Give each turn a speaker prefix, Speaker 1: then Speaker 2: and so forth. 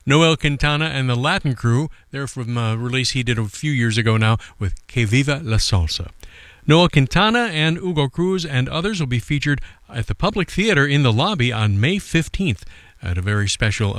Speaker 1: Noel Quintana and the Latin Crew. They're from a release he did a few years ago now with Que Viva la Salsa. Noel Quintana and Hugo Cruz and others will be featured at the Public Theater in the lobby on May 15th at a very special